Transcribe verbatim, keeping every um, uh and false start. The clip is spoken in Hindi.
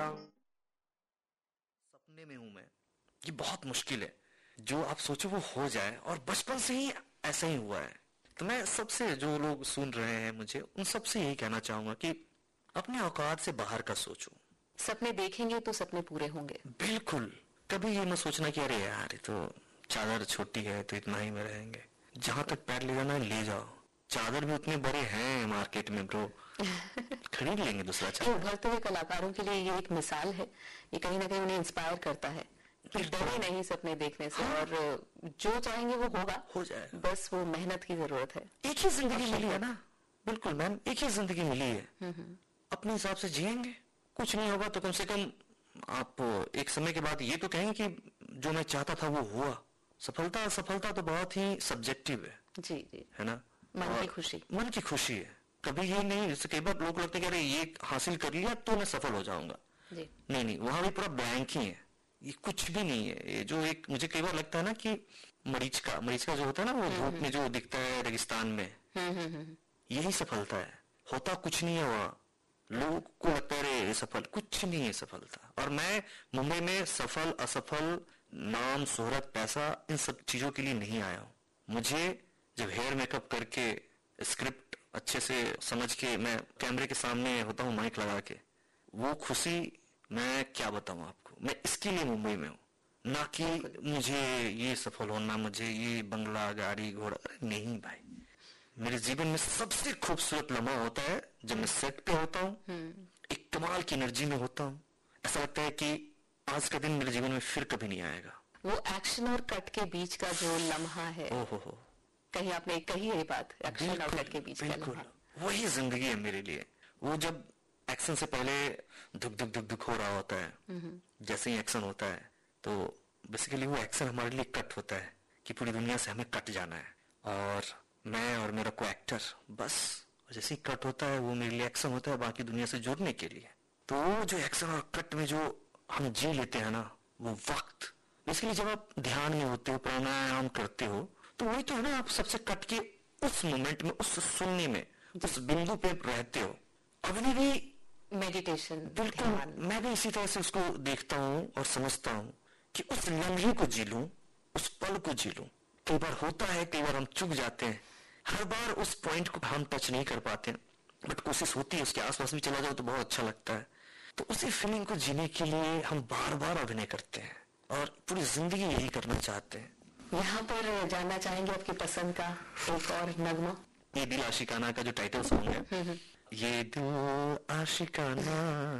सपने में हूं मैं, ये बहुत मुश्किल है। जो आप सोचो वो हो जाए, और बचपन से ही ऐसा ही हुआ है। तो मैं सबसे, जो लोग सुन रहे हैं मुझे, उन सबसे यही कहना चाहूंगा कि अपने औकात से बाहर का सोचो। सपने देखेंगे तो सपने पूरे होंगे। बिल्कुल। कभी ये मत सोचना कि अरे यार ये तो चादर छोटी है तो इतना ही में रहेंगे। जहां तक पैर ले जाना है ले जाओ। चादर भी उतने बड़े हैं मार्केट में ब्रो, खरीद लेंगे दूसरा चादर। उभरते हुए कलाकारों के लिए ये एक मिसाल है, ये कहीं ना कहीं उन्हें इंस्पायर करता है कि डरे नहीं सपने देखने से। हाँ। और जो चाहेंगे वो होगा, हो जाएगा, बस वो मेहनत की जरूरत है। एक ही जिंदगी मिली है ना। बिल्कुल मैम, एक ही जिंदगी मिली है, अपने हिसाब से जिएंगे। कुछ नहीं होगा तो कम से कम आप एक समय के बाद ये तो कहेंगे कि जो मैं चाहता था वो हुआ। सफलता असफलता तो बहुत ही सब्जेक्टिव है। जी जी, है ना। मन की खुशी, मन की खुशी है। कभी ये नहीं, जैसे कई बार लोग लगते हैं कि अरे ये हासिल कर लिया तो मैं सफल हो जाऊंगा। जी। नहीं नहीं, वहां भी पूरा ब्लैंक ही है, ये कुछ भी नहीं है। ये जो एक मुझे कई बार लगता है ना कि मरीचिका मरीचिका जो होता है ना, वो धूप में जो दिखता है रेगिस्तान में, यही सफलता है। होता कुछ नहीं है वहां। लोगों को लगता है सफल, कुछ नहीं है सफलता। और मैं मुंबई में सफल असफल, नाम शोहरत पैसा, इन सब चीजों के लिए नहीं आया हूं। मुझे जब हेयर मेकअप करके, स्क्रिप्ट अच्छे से समझ के मैं कैमरे के सामने होता हूँ माइक लगा के, वो खुशी मैं क्या बताऊं आपको। मैं इसके लिए मुंबई में हूँ, ना कि मुझे ये सफल होना, मुझे ये बंगला गाड़ी घोड़ा। नहीं भाई, मेरे जीवन में सबसे खूबसूरत लम्हा होता है जब मैं सेट पे होता हूँ, एक कमाल की एनर्जी में होता हूँ। ऐसा लगता है कि आज का दिन मेरे जीवन में फिर कभी नहीं आएगा। वो एक्शन और कट के बीच का जो लम्हा है, ओहो हो, कहीं आपने कही है बात, एक्शन और कट के बीच का लम्हा, वही जिंदगी है मेरे लिए। वो जब एक्शन से पहले धुक धुक धुक धुक हो रहा होता है, जैसे ही एक्शन होता है तो बेसिकली वो एक्शन हमारे लिए कट होता है कि पूरी दुनिया से हमें कट जाना है। और मैं और मेरा को एक्टर, बस जैसे ही कट होता है वो मेरे लिए एक्शन होता है बाकी दुनिया से जुड़ने के लिए। तो वो जो एक्शन और कट में जो हम जी लेते हैं ना, वो वक्त बेसिकली जब आप ध्यान में होते हो, प्राणायाम करते हो, तो वही तो है ना, आप सबसे कट के उस मोमेंट में, उस शून्य में, उस बिंदु पे रहते हो। अभी भी मेडिटेशन, बिल्कुल मैं भी इसी तरह से उसको देखता हूँ और समझता हूँ कि उस लम्हे को जी लूं, उस पल को जी लूं। कई बार होता है, कई बार हम चूक जाते हैं, हर बार उस पॉइंट को हम टच नहीं कर पाते, बट कोशिश होती है उसके आसपास भी चला जाओ तो बहुत अच्छा लगता है। तो उसी फीलिंग को जीने के लिए हम बार बार अभिनय करते हैं और पूरी जिंदगी यही करना चाहते हैं। यहाँ पर जानना चाहेंगे आपकी पसंद का एक और नगमा। ये दिल आशिकाना का जो टाइटल सॉन्ग है, ये दिल आशिकाना